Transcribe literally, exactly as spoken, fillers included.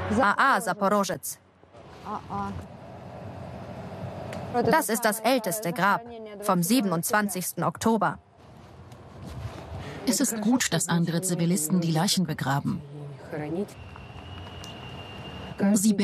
A A Saporozhets. Das ist das älteste Grab vom siebenundzwanzigsten Oktober. Es ist gut, dass andere Zivilisten die Leichen begraben. Sie